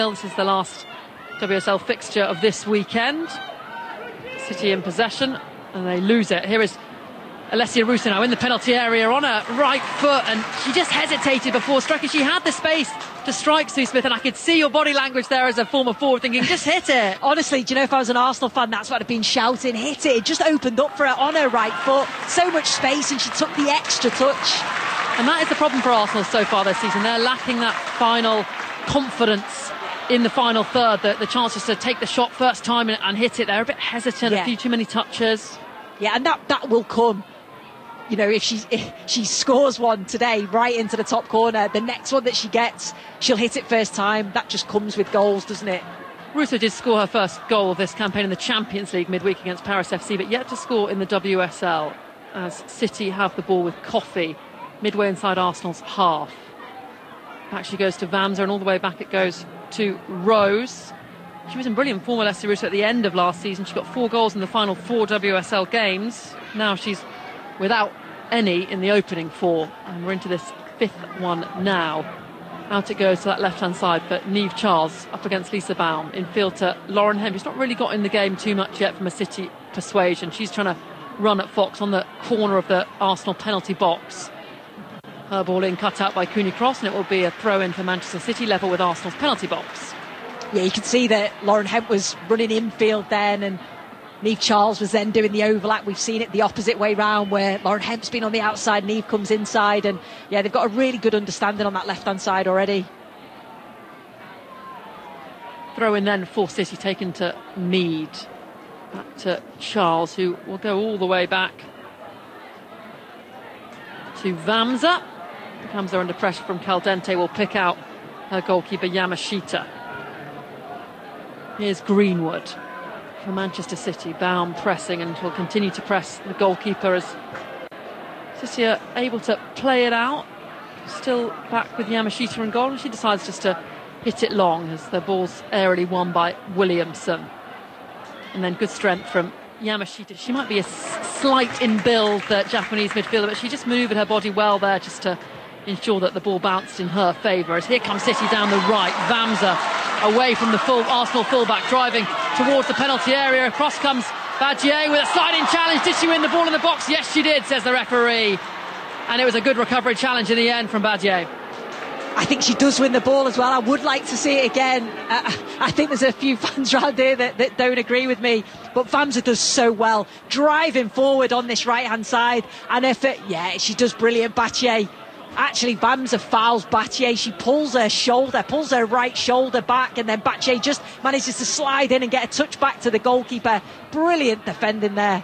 This is the last WSL fixture of this weekend. City in possession, and they lose it. Here is Alessia Russo now in the penalty area on her right foot, and she just hesitated before striking. She had the space to strike, Sue Smith, and I could see your body language there as a former forward thinking, just hit it. Honestly, do you know, if I was an Arsenal fan, that's what I'd have been shouting, hit it. It just opened up for her on her right foot. So much space, and she took the extra touch. And that is the problem for Arsenal so far this season. They're lacking that final confidence in the final third, the chances to take the shot first time and hit it. They're a bit hesitant, a few too many touches. Yeah, and that will come. You know, if she scores one today right into the top corner, the next one that she gets, she'll hit it first time. That just comes with goals, doesn't it? Russo did score her first goal of this campaign in the Champions League midweek against Paris FC, but yet to score in the WSL, as City have the ball with Coffey midway inside Arsenal's half. Back she goes to Vamsa, and all the way back it goes to Rose. She was in brilliant form, Alessia Russo, at the end of last season. She got 4 goals in the final 4 WSL games. Now she's without any in the opening 4, and we're into this 5th one now. Out it goes to that left-hand side for Niamh Charles up against Lisa Baum. Infield to Lauren Hemp, who's not really got in the game too much yet from a City persuasion. She's trying to run at Fox on the corner of the Arsenal penalty box. Her ball in, cut out by Cooney Cross, and it will be a throw-in for Manchester City, level with Arsenal's penalty box. Yeah, you could see that Lauren Hemp was running infield then, and Niamh Charles was then doing the overlap. We've seen it the opposite way round, where Lauren Hemp's been on the outside, Niamh comes inside, and yeah, they've got a really good understanding on that left-hand side already. Throw-in then for City, taken to Mead. Back to Charles, who will go all the way back to Vamsa. Vamsa under pressure from Caldente, will pick out her goalkeeper Yamashita. Here's Greenwood for Manchester City. Baum pressing, and will continue to press the goalkeeper as City are able to play it out. Still back with Yamashita in goal, and she decides just to hit it long as the ball's aerially won by Williamson. And then good strength from Yamashita. She might be a slight in build, the Japanese midfielder, but she just moved her body well there just to ensure that the ball bounced in her favour. As here comes City down the right. Vamsa away from the full Arsenal fullback, driving towards the penalty area. Across comes Badjié with a sliding challenge. Did she win the ball in the box? Yes, she did, says the referee. And it was a good recovery challenge in the end from Badjié. I think she does win the ball as well. I would like to see it again. I think there's a few fans around here that don't agree with me, but Vamsa does so well, driving forward on this right-hand side. And she does brilliant. Badjié, actually, Vamsa fouls Badjié. She pulls her right shoulder back, and then Badjié just manages to slide in and get a touch back to the goalkeeper. Brilliant defending there.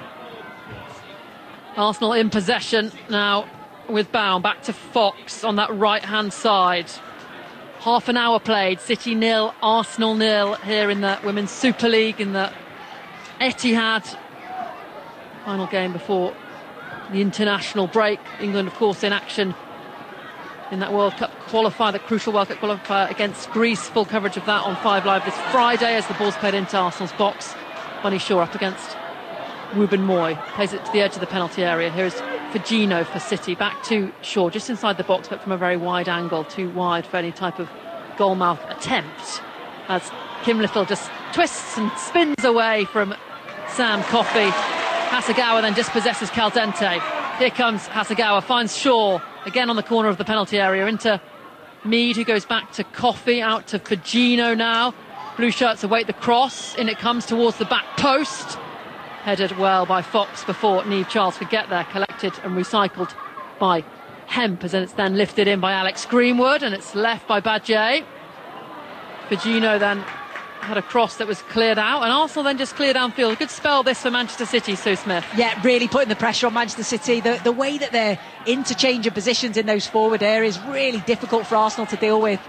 Arsenal in possession now, with Baum back to Fox on that right-hand side. Half an hour played. City 0, Arsenal 0 here in the Women's Super League in the Etihad. Final game before the international break. England, of course, in action in that World Cup qualifier, the crucial World Cup qualifier against Greece. Full coverage of that on 5 Live this Friday as the ball's played into Arsenal's box. Bunny Shaw up against Ruben Moy. Plays it to the edge of the penalty area. Here's Fagino for City, back to Shaw, just inside the box, but from a very wide angle, too wide for any type of goalmouth attempt, as Kim Little just twists and spins away from Sam Coffey. Hasegawa then dispossesses Caldente. Here comes Hasegawa, finds Shaw again on the corner of the penalty area, into Mead, who goes back to Coffey, out to Fagino now. Blue shirts await the cross, in it comes towards the back post. Headed well by Fox before Niamh Charles could get there, collected and recycled by Hemp, as it's then lifted in by Alex Greenwood, and it's left by Badjié. Fagino then had a cross that was cleared out, and Arsenal then just cleared downfield. Good spell this for Manchester City, Sue Smith. Yeah, really putting the pressure on Manchester City. The way that they're interchanging positions in those forward areas, really difficult for Arsenal to deal with.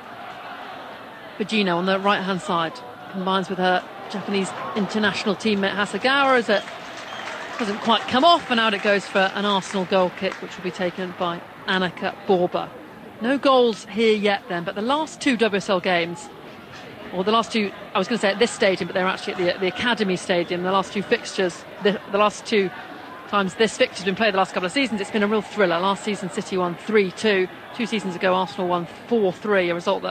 Fagino on the right hand side combines with her Japanese international teammate Hasegawa, as it doesn't quite come off, and out it goes for an Arsenal goal kick, which will be taken by Annika Borba. No goals here yet then, but the last 2 WSL games, or the last 2, I was going to say at this stadium, but they're actually at the Academy Stadium. The last 2 fixtures, the last 2 times this fixture's been played the last couple of seasons, it's been a real thriller. Last season City won 3-2. 2 seasons ago Arsenal won 4-3, a result that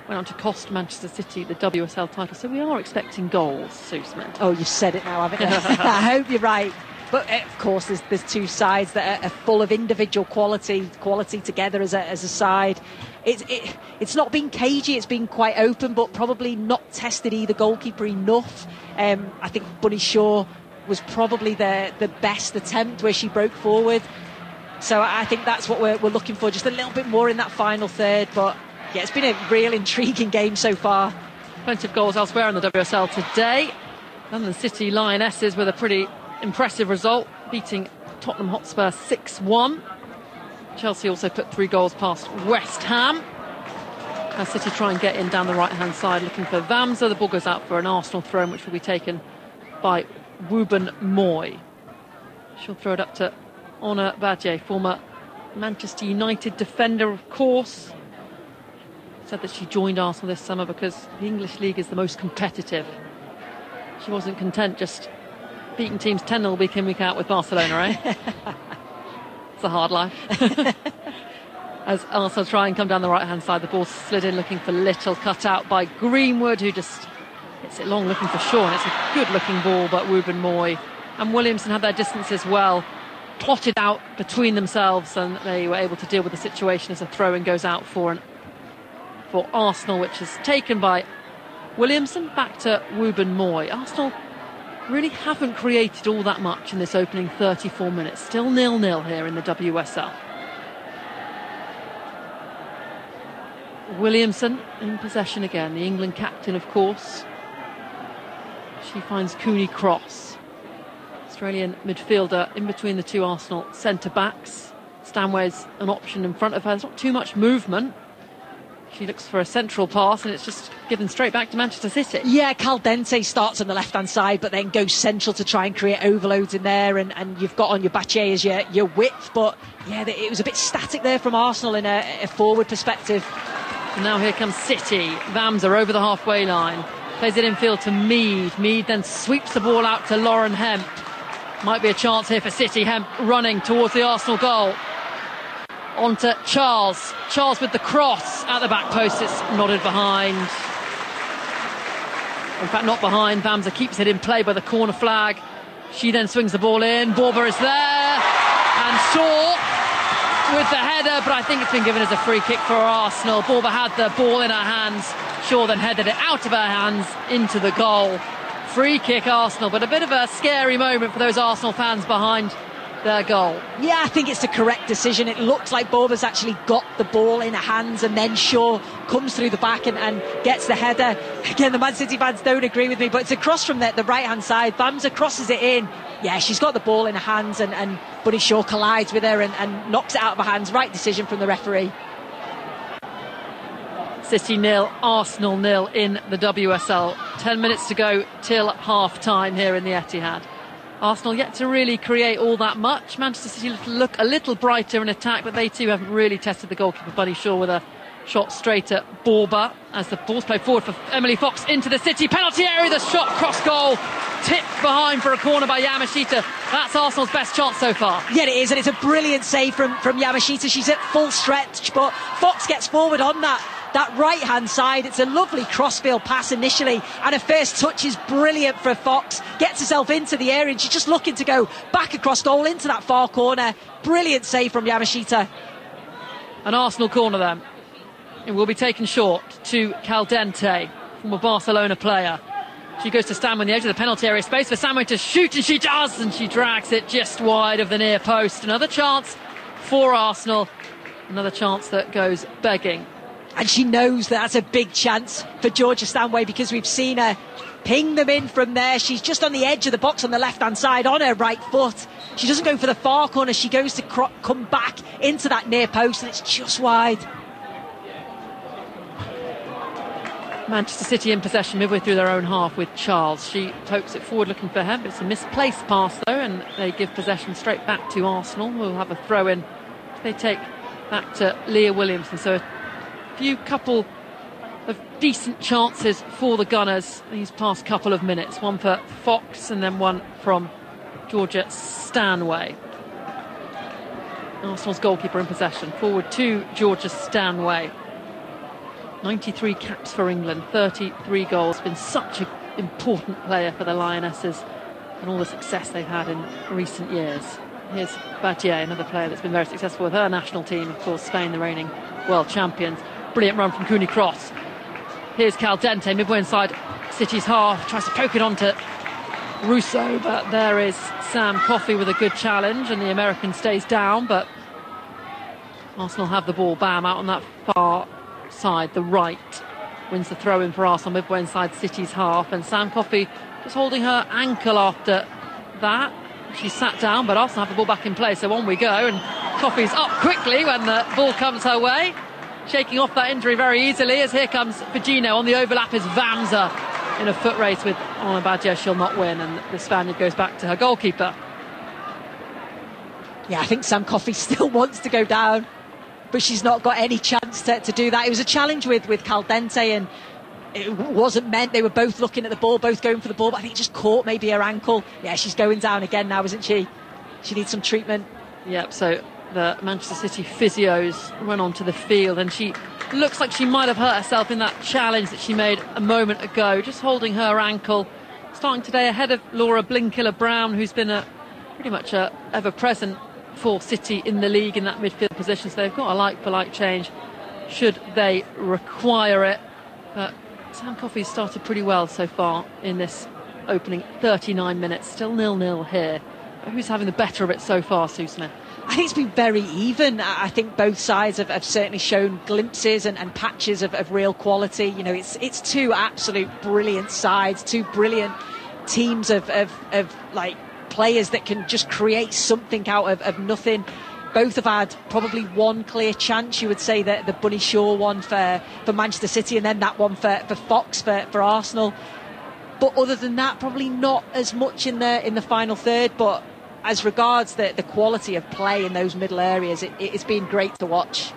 went on to cost Manchester City the WSL title. So we are expecting goals, Sue Smith. Oh, you've said it now, haven't you? I hope you're right. But of course, there's two sides that are full of individual quality together as a side. It's not been cagey, it's been quite open, but probably not tested either goalkeeper enough. I think Bunny Shaw was probably the best attempt where she broke forward. So I think that's what we're looking for, just a little bit more in that final third. But yeah, it's been a real intriguing game so far. Plenty of goals elsewhere in the WSL today. London City Lionesses with a pretty impressive result, beating Tottenham Hotspur 6-1. Chelsea also put 3 goals past West Ham. As City try and get in down the right-hand side, looking for Vamsa. The ball goes out for an Arsenal throw, which will be taken by Wooben Moy. She'll throw it up to Ona Badje, former Manchester United defender, of course. Said that she joined Arsenal this summer because the English League is the most competitive. She wasn't content just beating teams 10-0 week in, week out with Barcelona, eh? It's a hard life. As Arsenal try and come down the right-hand side, the ball slid in looking for Little, cut out by Greenwood, who just hits it long looking for Shaw. And it's a good-looking ball, but Wooben Moy and Williamson had their distance as well, plotted out between themselves, and they were able to deal with the situation as a throw-in goes out for Arsenal, which is taken by Williamson. Back to Wooben Moy. Arsenal really haven't created all that much in this opening 34 minutes. Still 0-0 here in the WSL. Williamson in possession again, the England captain, of course. She finds Cooney Cross, Australian midfielder, in between the two Arsenal centre-backs. Stanway's an option in front of her. There's not too much movement. She looks for a central pass, and it's just given straight back to Manchester City. Yeah, Caldente starts on the left-hand side, but then goes central to try and create overloads in there, and you've got on your Bache as your width, but yeah, it was a bit static there from Arsenal in a forward perspective. And now here comes City. Vamsa over the halfway line, plays it infield to Mead. Mead then sweeps the ball out to Lauren Hemp. Might be a chance here for City. Hemp running towards the Arsenal goal. On to Charles. Charles with the cross at the back post. It's nodded behind. In fact, not behind. Vamsa keeps it in play by the corner flag. She then swings the ball in. Borba is there. And Shaw with the header, but I think it's been given as a free kick for Arsenal. Borba had the ball in her hands. Shaw then headed it out of her hands into the goal. Free kick Arsenal, but a bit of a scary moment for those Arsenal fans behind their goal. Yeah, I think it's the correct decision. It looks like Borba's actually got the ball in her hands, and then Shaw comes through the back and gets the header. Again, the Man City fans don't agree with me, but it's across from the right-hand side. Vamsa crosses it in. Yeah, she's got the ball in her hands, and Bunny Shaw collides with her and knocks it out of her hands. Right decision from the referee. City 0, Arsenal 0 in the WSL. 10 minutes to go till half-time here in the Etihad. Arsenal yet to really create all that much. Manchester City look a little brighter in attack, but they too haven't really tested the goalkeeper, Bunny Shaw, with a shot straight at Borba as the ball's played forward for Emily Fox into the City penalty area. The shot, cross goal, tipped behind for a corner by Yamashita. That's Arsenal's best chance so far. Yeah, it is, and it's a brilliant save from Yamashita. She's at full stretch, but Fox gets forward on that right-hand side. It's a lovely crossfield pass initially, and her first touch is brilliant for Fox. Gets herself into the area, and she's just looking to go back across goal into that far corner. Brilliant save from Yamashita. An Arsenal corner then. It will be taken short to Caldente, former Barcelona player. She goes to stand on the edge of the penalty area, space for Samway to shoot, and she does, and she drags it just wide of the near post. Another chance for Arsenal, another chance that goes begging. And she knows that's a big chance for Georgia Stanway, because we've seen her ping them in from there. She's just on the edge of the box on the left-hand side on her right foot. She doesn't go for the far corner. She goes to come back into that near post, and it's just wide. Manchester City in possession midway through their own half with Charles. She pokes it forward looking for Hemp. It's a misplaced pass though, and they give possession straight back to Arsenal. We'll have a throw in. They take back to Leah Williamson. So few couple of decent chances for the Gunners these past couple of minutes. One for Fox and then one from Georgia Stanway. Arsenal's goalkeeper in possession. Forward to Georgia Stanway. 93 caps for England, 33 goals, been such an important player for the Lionesses and all the success they've had in recent years. Here's Badie, another player that's been very successful with her national team, of course, Spain, the reigning world champions. Brilliant run from Cooney Cross. Here's Caldente, midway inside City's half, tries to poke it onto Russo, but there is Sam Coffey with a good challenge, and the American stays down, but Arsenal have the ball. Bam out on that far side, the right, wins the throw in for Arsenal midway inside City's half, and Sam Coffey just holding her ankle after that. She sat down, but Arsenal have the ball back in play, so on we go, and Coffey's up quickly when the ball comes her way, shaking off that injury very easily, as here comes Fagino. On the overlap is Vamsa in a foot race with Ona Badie. She'll not win, and the Spaniard goes back to her goalkeeper. Yeah, I think Sam Coffey still wants to go down, but she's not got any chance to do that. It was a challenge with Caldente, and it wasn't meant. They were both looking at the ball, both going for the ball, but I think it just caught maybe her ankle. Yeah, she's going down again now, isn't she? She needs some treatment. Yep, so the Manchester City physios run onto the field, and she looks like she might have hurt herself in that challenge that she made a moment ago, just holding her ankle. Starting today ahead of Laura Blinkiller-Brown, who's been pretty much ever-present for City in the league in that midfield position, so they've got a like-for-like change should they require it. But Sam Coffey started pretty well so far in this opening 39 minutes. Still 0-0 here. But who's having the better of it so far, Sue Smith? I think it's been very even. I think both sides have certainly shown glimpses and patches of real quality. You know, it's two absolute brilliant sides, two brilliant teams of like players that can just create something out of nothing. Both have had probably one clear chance. You would say that the Bunny Shaw one for Manchester City, and then that one for Fox for Arsenal. But other than that, probably not as much in the final third. But as regards the quality of play in those middle areas, it's been great to watch.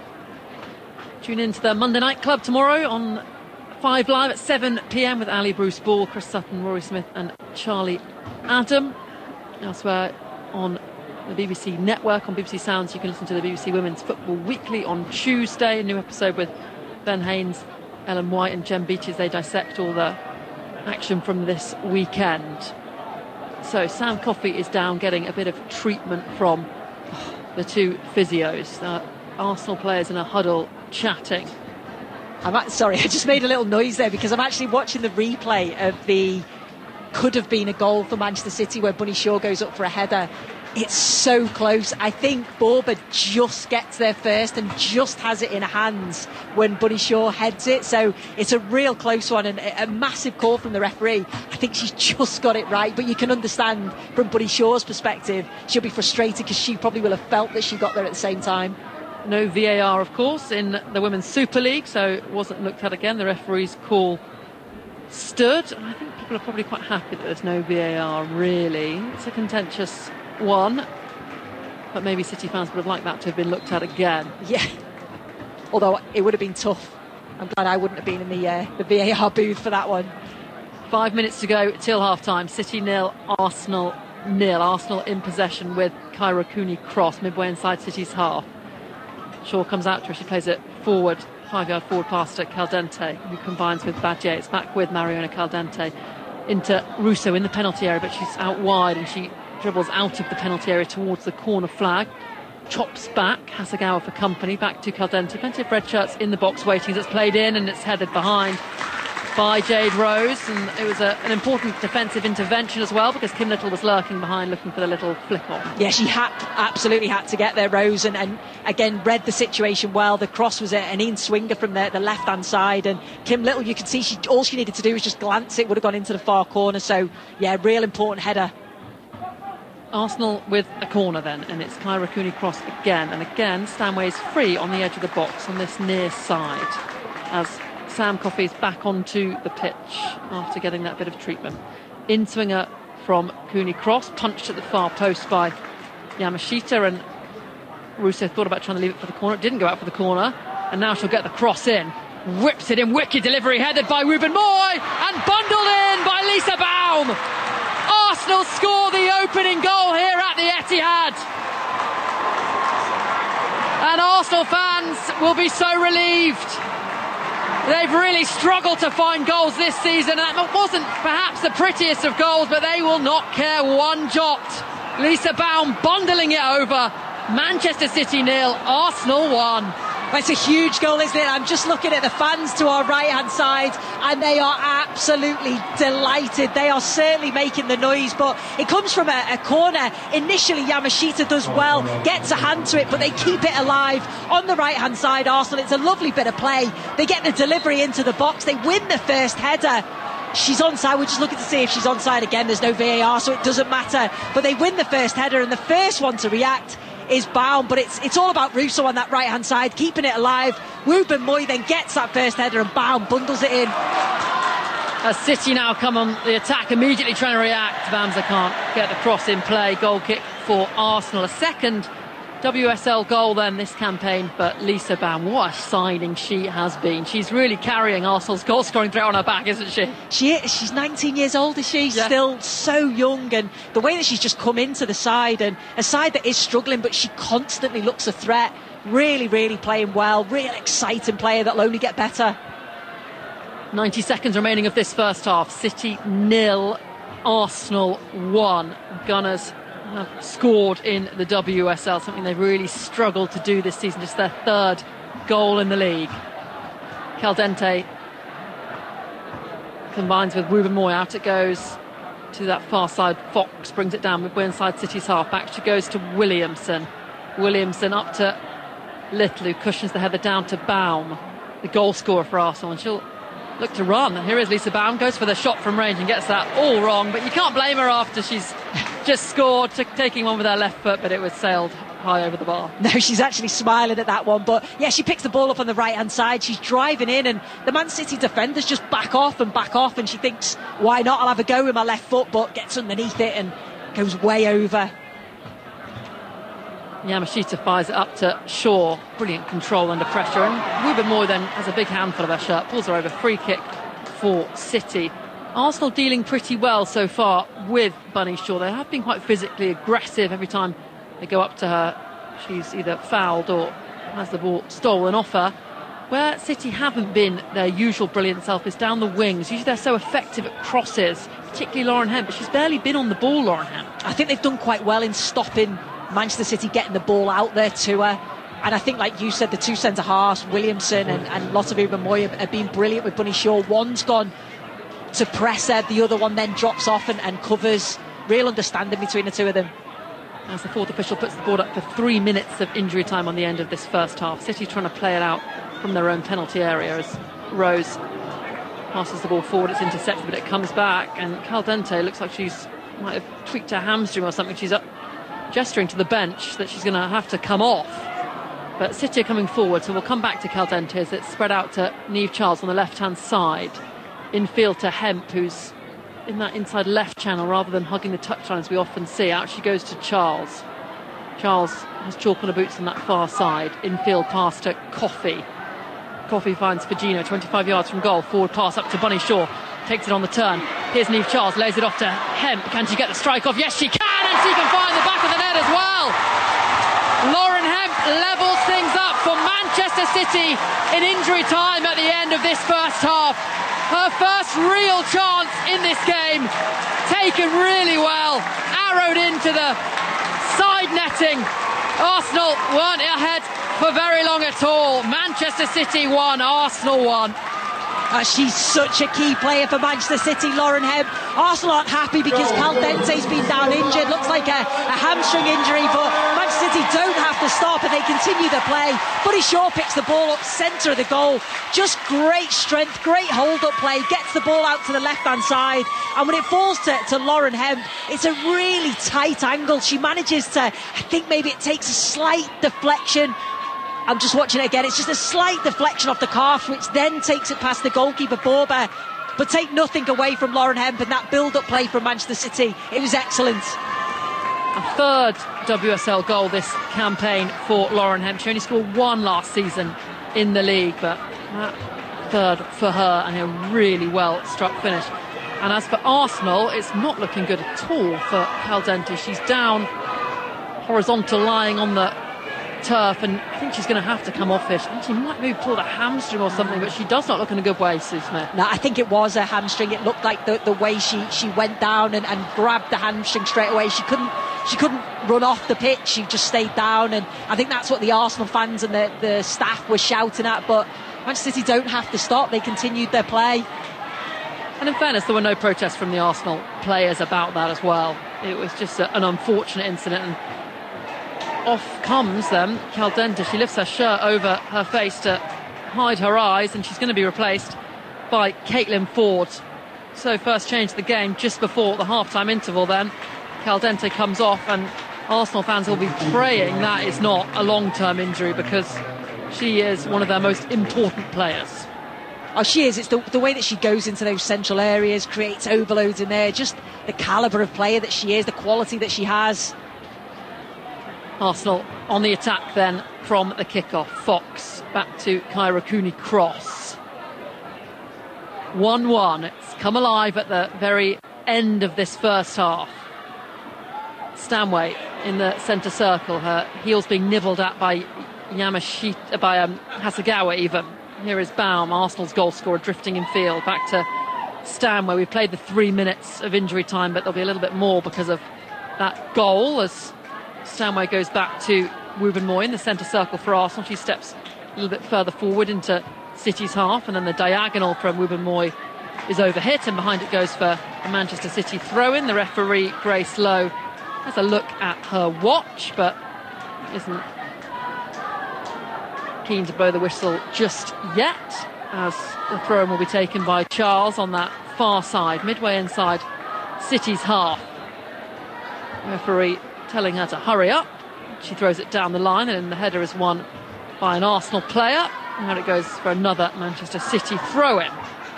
Tune in to the Monday Night Club tomorrow on 5 Live at 7 p.m. with Ali Bruce Ball, Chris Sutton, Rory Smith and Charlie Adam. Elsewhere on the BBC network, on BBC Sounds, you can listen to the BBC Women's Football Weekly on Tuesday. A new episode with Ben Haynes, Ellen White and Jem Beattie as they dissect all the action from this weekend. So Sam Coffey is down, getting a bit of treatment from the two physios. Arsenal players in a huddle chatting. Sorry, I just made a little noise there because I'm actually watching the replay of the could have been a goal for Manchester City where Bunny Shaw goes up for a header. It's so close. I think Borba just gets there first and just has it in her hands when Bunny Shaw heads it. So it's a real close one and a massive call from the referee. I think she's just got it right. But you can understand from Bunny Shaw's perspective, she'll be frustrated because she probably will have felt that she got there at the same time. No VAR, of course, in the Women's Super League, so it wasn't looked at again. The referee's call stood. And I think people are probably quite happy that there's no VAR, really. It's a contentious one, but maybe City fans would have liked that to have been looked at again. Yeah, although it would have been tough. I'm glad I wouldn't have been in the VAR booth for that one. 5 minutes to go till half time. City 0, Arsenal 0. Arsenal in possession with Kyra Cooney Cross midway inside City's half. Shaw comes out to her, she plays it forward, 5-yard forward pass to Caldente, who combines with Badie. It's back with Mariona Caldente into Russo in the penalty area, but she's out wide and she dribbles out of the penalty area towards the corner flag, chops back, Hasegawa for company, back to Caldente. Plenty of red shirts in the box waiting. It's played in and it's headed behind by Jade Rose, and it was an important defensive intervention as well because Kim Little was lurking behind looking for the little flick on. Yeah, she absolutely had to get there, Rose, and again read the situation well. The cross was an in-swinger from the left hand side, and Kim Little, you could see all she needed to do was just glance. It would have gone into the far corner. So yeah, real important header. Arsenal with a corner then, and it's Kyra Cooney Cross again, and again Stanway's free on the edge of the box on this near side as Sam Coffey's back onto the pitch after getting that bit of treatment. In-swinger from Cooney Cross, punched at the far post by Yamashita, and Russo thought about trying to leave it for the corner. It didn't go out for the corner, and now she'll get the cross in. Whips it in, wicked delivery, headed by Ruben Moy, and bundled in by Lisa Baum. Arsenal score the opening goal here at the Etihad. And Arsenal fans will be so relieved. They've really struggled to find goals this season. That wasn't perhaps the prettiest of goals, but they will not care one jot. Lisa Baum bundling it over. Manchester City 0, Arsenal 1. Well, it's a huge goal, isn't it? I'm just looking at the fans to our right-hand side, and they are absolutely delighted. They are certainly making the noise, but it comes from a corner. Initially, Yamashita does well, gets a hand to it, but they keep it alive on the right-hand side, Arsenal. It's a lovely bit of play. They get the delivery into the box. They win the first header. She's onside. We're just looking to see if she's onside again. There's no VAR, so it doesn't matter. But they win the first header, and the first one to react is Baum, but it's all about Russo on that right hand side, keeping it alive. Ruben Moy then gets that first header, and Baum bundles it in. As City now come on the attack, immediately trying to react. Bamza can't get the cross in play. Goal kick for Arsenal. A second WSL goal then this campaign, but Lisa Baum, what a signing she has been. She's really carrying Arsenal's goal scoring threat on her back, isn't she? She's 19 years old, is she? Yeah. Still so young, and the way that she's just come into the side, and a side that is struggling, but she constantly looks a threat. Really, really playing well. Real exciting player that'll only get better. 90 seconds remaining of this first half. City 0, Arsenal 1. Gunners have scored in the WSL, something they've really struggled to do this season. Just their third goal in the league. Caldente combines with Ruben Moy. Out it goes to that far side. Fox brings it down. We're inside City's half. Back she goes to Williamson. Williamson up to Little, who cushions the header down to Baum, the goal scorer for Arsenal, and she'll look to run. Here is Lisa Baum, goes for the shot from range and gets that all wrong, but you can't blame her after she's just scored, taking one with her left foot, but it was sailed high over the bar. No, she's actually smiling at that one, but yeah, she picks the ball up on the right hand side. She's driving in, and the Man City defenders just back off, and she thinks, why not, I'll have a go with my left foot, but gets underneath it and goes way over. Yamashita fires it up to Shaw. Brilliant control under pressure, and Ruben Moy then has a big handful of her shirt, pulls her over. Free kick for City. Arsenal dealing pretty well so far with Bunny Shaw. They have been quite physically aggressive. Every time they go up to her, she's either fouled or has the ball stolen off her. Where City haven't been their usual brilliant self is down the wings. Usually they're so effective at crosses, particularly Lauren Hemp, but she's barely been on the ball, Lauren Hemp. I think they've done quite well in stopping Manchester City getting the ball out there to her, and I think, like you said, the two centre halves, Williamson and Lotte Ruben Moy, have been brilliant with Bunny Shaw. One's gone to press her, the other one then drops off and covers. Real understanding between the two of them. As the fourth official puts the board up for 3 minutes of injury time on the end of this first half. City trying to play it out from their own penalty area as Rose passes the ball forward. It's intercepted, but it comes back, and Caldente looks like she's might have tweaked her hamstring or something. She's up gesturing to the bench that she's going to have to come off, but City are coming forward, so we'll come back to Caldente as it's spread out to Niamh Charles on the left hand side, infield to Hemp, who's in that inside left channel rather than hugging the touchline as we often see. Out she goes to Charles. Charles has chalk on her boots on that far side. Infield pass to Coffey. Coffey finds Fagino 25 yards from goal. Forward pass up to Bunny Shaw, takes it on the turn. Here's Niamh Charles, lays it off to Hemp. Can she get the strike off? Yes, she can, and she can find the back of the net as well. Lauren Hemp levels things up for Manchester City in injury time at the end of this first half. Her first real chance in this game, taken really well, arrowed into the side netting. Arsenal weren't ahead for very long at all. Manchester City 1, Arsenal 1. She's such a key player for Manchester City, Lauren Hemp. Arsenal aren't happy because Caldente's been down injured. Looks like a hamstring injury, but Manchester City don't have to stop and they continue the play. Bunny Shaw picks the ball up centre of the goal. Just great strength, great hold-up play. Gets the ball out to the left-hand side. And when it falls to Lauren Hemp, it's a really tight angle. She manages to, I think maybe it takes a slight deflection. I'm just watching it again. It's just a slight deflection off the calf, which then takes it past the goalkeeper, Borba. But take nothing away from Lauren Hemp and that build-up play from Manchester City. It was excellent. A third WSL goal this campaign for Lauren Hemp. She only scored one last season in the league, but that third for her, and a really well-struck finish. And as for Arsenal, it's not looking good at all for Caldente. She's down horizontal, lying on the turf, and I think she's going to have to come off it. I think she might move toward a hamstring or something, but she does not look in a good way, Sue Smith. No, I think it was a hamstring. It looked like the way she went down and grabbed the hamstring straight away. She couldn't run off the pitch. She just stayed down, and I think that's what the Arsenal fans and the staff were shouting at. But Manchester City don't have to stop. They continued their play. And in fairness, there were no protests from the Arsenal players about that as well. It was just an unfortunate incident. And off comes then Caldente. She lifts her shirt over her face to hide her eyes, and she's going to be replaced by Caitlin Ford. So first change of the game just before the half-time interval then. Caldente comes off, and Arsenal fans will be praying that is not a long-term injury, because she is one of their most important players. Oh, she is. It's the way that she goes into those central areas, creates overloads in there, just the calibre of player that she is, the quality that she has. Arsenal on the attack then from the kickoff. Fox back to Kyra Cooney-Cross. 1-1. It's come alive at the very end of this first half. Stanway in the centre circle, her heels being nibbled at by Hasegawa even. Here is Baum, Arsenal's goal scorer, drifting in field. Back to Stanway. We've played the 3 minutes of injury time, but there'll be a little bit more because of that goal as Stanway goes back to Wubben-Moy in the centre circle for Arsenal. She steps a little bit further forward into City's half, and then the diagonal from Wubben-Moy is overhit, and behind it goes for a Manchester City throw-in. The referee, Grace Lowe, has a look at her watch, but isn't keen to blow the whistle just yet, as the throw-in will be taken by Charles on that far side, midway inside City's half. The referee telling her to hurry up. She throws it down the line, and then the header is won by an Arsenal player. And it goes for another Manchester City throw-in.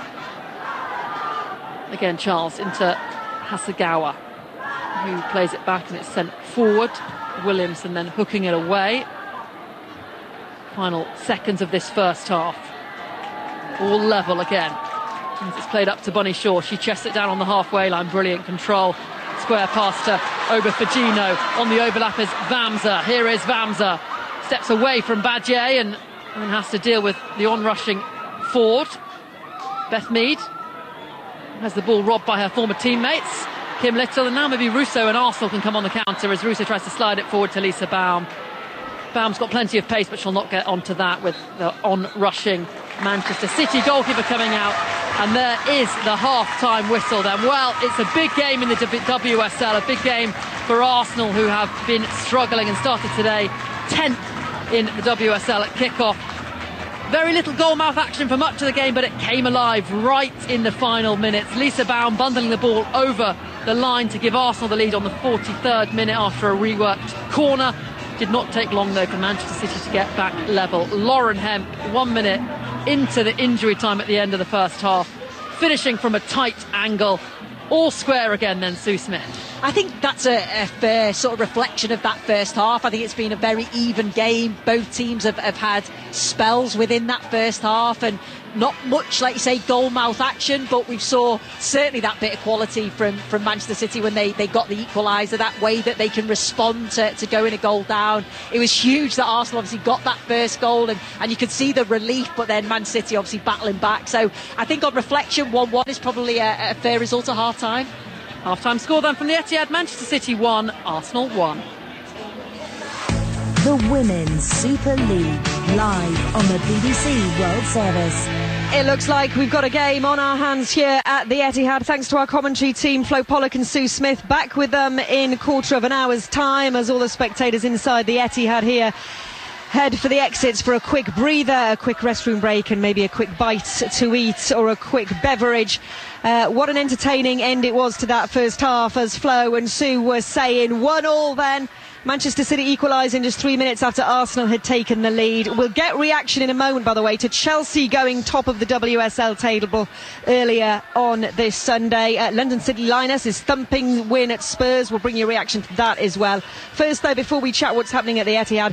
Again, Charles into Hasegawa, who plays it back, and it's sent forward. Williamson then hooking it away. Final seconds of this first half. All level again. As it's played up to Bunny Shaw. She chests it down on the halfway line. Brilliant control. Square pass to Oberfagino. On the overlap is Vamsa. Here is Vamsa. Steps away from Badje and has to deal with the on-rushing Ford. Beth Mead has the ball robbed by her former teammates. Kim Little, and now maybe Russo and Arsenal can come on the counter as Russo tries to slide it forward to Lisa Baum. Baum's got plenty of pace, but she'll not get onto that with the on-rushing Manchester City goalkeeper coming out. And there is the half-time whistle then. Well, it's a big game in the WSL, a big game for Arsenal, who have been struggling and started today 10th in the WSL at kick-off. Very little goal-mouth action for much of the game, but it came alive right in the final minutes. Lisa Baum bundling the ball over the line to give Arsenal the lead on the 43rd minute after a reworked corner. Did not take long, though, for Manchester City to get back level. Lauren Hemp, 1 minute into the injury time at the end of the first half, finishing from a tight angle. All square again then, Sue Smith. I think that's a fair sort of reflection of that first half. I think it's been a very even game. Both teams have had spells within that first half, and not much, like you say, goal-mouth action, but we saw certainly that bit of quality from Manchester City when they got the equaliser, that way that they can respond to going a goal down. It was huge that Arsenal obviously got that first goal, and you could see the relief, but then Man City obviously battling back. So I think on reflection, 1-1 is probably a fair result at half-time. Half-time score then from the Etihad. Manchester City 1, Arsenal 1. The Women's Super League, live on the BBC World Service. It looks like we've got a game on our hands here at the Etihad, thanks to our commentary team, Flo Pollock and Sue Smith. Back with them in a quarter of an hour's time, as all the spectators inside the Etihad here head for the exits for a quick breather, a quick restroom break, and maybe a quick bite to eat or a quick beverage. What an entertaining end it was to that first half, as Flo and Sue were saying. 1-1 then. Manchester City equalised in just 3 minutes after Arsenal had taken the lead. We'll get reaction in a moment, by the way, to Chelsea going top of the WSL table earlier on this Sunday. London City Lionesses' thumping win at Spurs. We'll bring you a reaction to that as well. First, though, before we chat what's happening at the Etihad,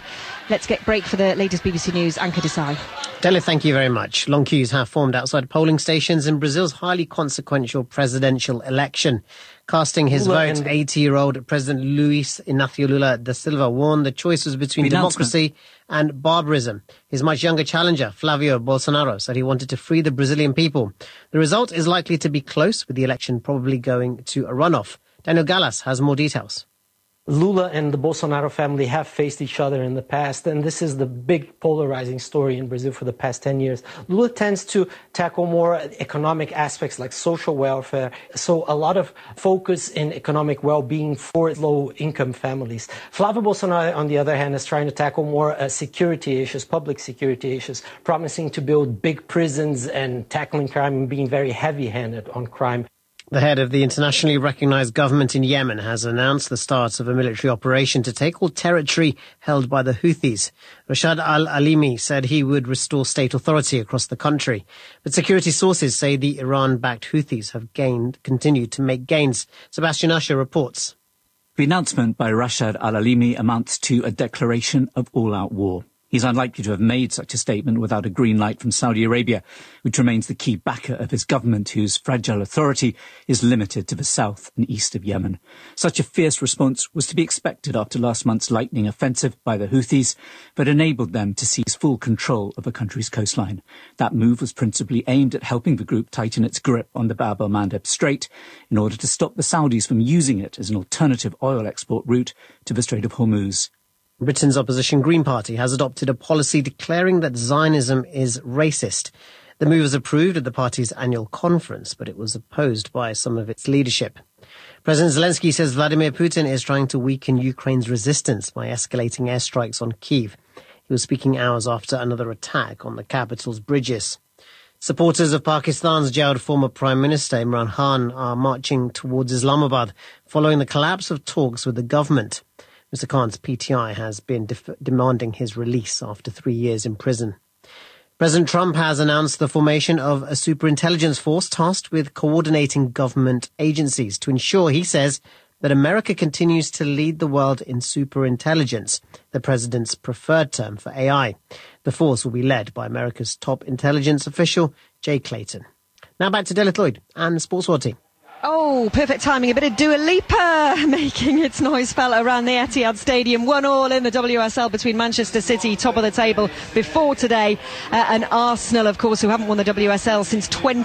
Let's get break for the latest BBC News. Anchor Desai. Dele, thank you very much. Long queues have formed outside polling stations in Brazil's highly consequential presidential election. Casting his vote, 80-year-old President Luiz Inácio Lula da Silva warned the choice was between democracy and barbarism. His much younger challenger, Flavio Bolsonaro, said he wanted to free the Brazilian people. The result is likely to be close, with the election probably going to a runoff. Daniel Gallas has more details. Lula and the Bolsonaro family have faced each other in the past, and this is the big polarizing story in Brazil for the past 10 years. Lula tends to tackle more economic aspects like social welfare, so a lot of focus in economic well-being for low-income families. Flávio Bolsonaro, on the other hand, is trying to tackle more security issues, public security issues, promising to build big prisons and tackling crime and being very heavy-handed on crime. The head of the internationally recognized government in Yemen has announced the start of a military operation to take all territory held by the Houthis. Rashad al-Alimi said he would restore state authority across the country. But security sources say the Iran-backed Houthis have continued to make gains. Sebastian Usher reports. The announcement by Rashad al-Alimi amounts to a declaration of all-out war. He's unlikely to have made such a statement without a green light from Saudi Arabia, which remains the key backer of his government, whose fragile authority is limited to the south and east of Yemen. Such a fierce response was to be expected after last month's lightning offensive by the Houthis, but enabled them to seize full control of the country's coastline. That move was principally aimed at helping the group tighten its grip on the Bab el-Mandeb Strait in order to stop the Saudis from using it as an alternative oil export route to the Strait of Hormuz. Britain's opposition Green Party has adopted a policy declaring that Zionism is racist. The move was approved at the party's annual conference, but it was opposed by some of its leadership. President Zelensky says Vladimir Putin is trying to weaken Ukraine's resistance by escalating airstrikes on Kyiv. He was speaking hours after another attack on the capital's bridges. Supporters of Pakistan's jailed former Prime Minister Imran Khan are marching towards Islamabad following the collapse of talks with the government. Mr. Khan's PTI has been demanding his release after 3 years in prison. President Trump has announced the formation of a superintelligence force tasked with coordinating government agencies to ensure, he says, that America continues to lead the world in superintelligence, the president's preferred term for AI. The force will be led by America's top intelligence official, Jay Clayton. Now back to Dele Lloyd and the Sports World team. Oh, perfect timing. A bit of Dua Lipa making its noise felt around the Etihad Stadium. 1-1 in the WSL between Manchester City, top of the table, before today. And Arsenal, of course, who haven't won the WSL since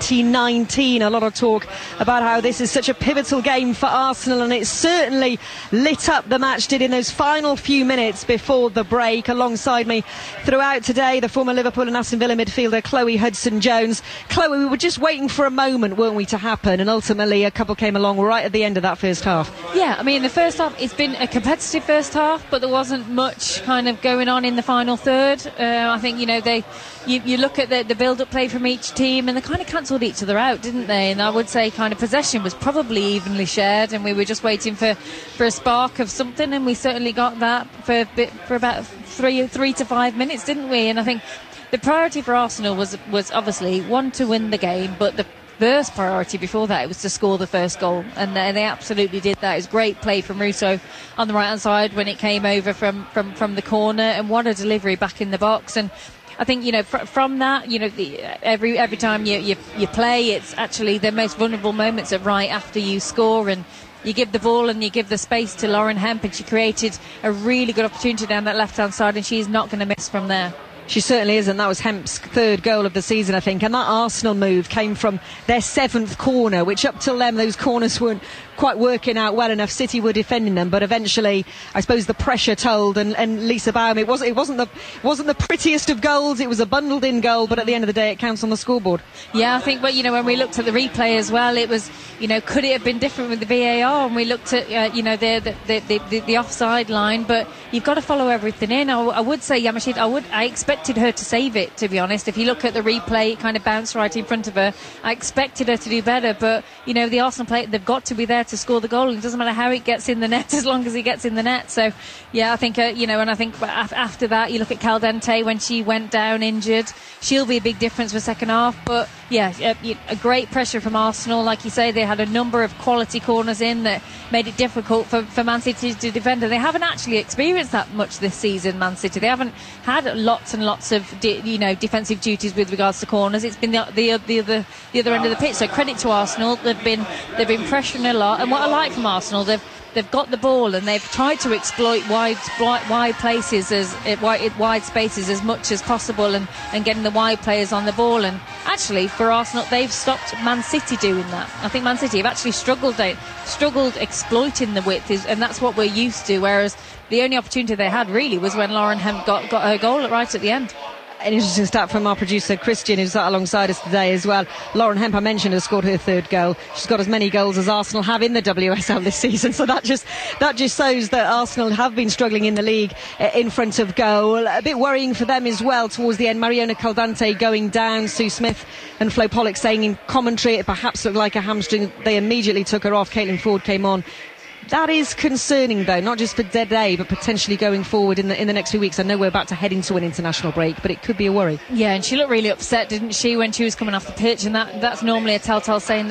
2019. A lot of talk about how this is such a pivotal game for Arsenal, and it certainly lit up the match, did in those final few minutes before the break. Alongside me throughout today, the former Liverpool and Aston Villa midfielder Chloe Hudson-Jones. Chloe, we were just waiting for a moment, weren't we, to happen, and ultimately a couple came along right at the end of that first half. Yeah, I mean, the first half, it's been a competitive first half, but there wasn't much kind of going on in the final third. I think, you know, you look at the build-up play from each team, and they kind of cancelled each other out, didn't they? And I would say kind of possession was probably evenly shared, and we were just waiting for a spark of something, and we certainly got that for about 3 to 5 minutes, didn't we? And I think the priority for Arsenal was obviously, one, to win the game, but the first priority before that, it was to score the first goal, and they absolutely did that. It was great play from Russo on the right hand side when it came over from the corner, and what a delivery back in the box. And I think, you know, from that, you know, every time you play, it's actually the most vulnerable moments are right after you score, and you give the ball and you give the space to Lauren Hemp, and she created a really good opportunity down that left hand side, and she's not going to miss from there. She certainly isn't. That was Hemp's third goal of the season, I think. And that Arsenal move came from their 7th corner, which up till then, those corners weren't quite working out well enough. City were defending them, but eventually, I suppose the pressure told, and Lisa Baum, it wasn't the prettiest of goals. It was a bundled in goal, but at the end of the day, it counts on the scoreboard. Yeah, I think, but, you know, when we looked at the replay as well, it was, you know, could it have been different with the VAR? And we looked at, you know, the offside line, but you've got to follow everything in. I would say Yamashita, I expected her to save it, to be honest. If you look at the replay, it kind of bounced right in front of her. I expected her to do better, but, you know, the Arsenal player, they've got to be there to score the goal, and it doesn't matter how it gets in the net as long as he gets in the net. So yeah, I think you know, and I think after that, you look at Caldente when she went down injured, she'll be a big difference for second half. But a great pressure from Arsenal. Like you say, they had a number of quality corners in that made it difficult for Man City to defend. And they haven't actually experienced that much this season, Man City. They haven't had lots and lots of defensive duties with regards to corners. It's been the other end of the pitch. So credit to Arsenal. They've been pressuring a lot. And what I like from Arsenal, they've got the ball and they've tried to exploit wide places, wide spaces as much as possible, and getting the wide players on the ball. And actually, for Arsenal, they've stopped Man City doing that. I think Man City have actually struggled exploiting the width, and that's what we're used to. Whereas the only opportunity they had really was when Lauren Hemp got her goal right at the end. An interesting stat from our producer Christian, who's sat alongside us today as well. Lauren Hemp, I mentioned, has scored her third goal. She's got as many goals as Arsenal have in the WSL this season, so that just shows that Arsenal have been struggling in the league in front of goal. A bit worrying for them as well towards the end. Mariona Caldante going down, Sue Smith and Flo Pollock saying in commentary it perhaps looked like a hamstring. They immediately took her off. Caitlin Ford came on. That is concerning, though, not just for today, but potentially going forward in the next few weeks. I know we're about to head into an international break, but it could be a worry. Yeah, and she looked really upset, didn't she, when she was coming off the pitch? And that's normally a telltale sign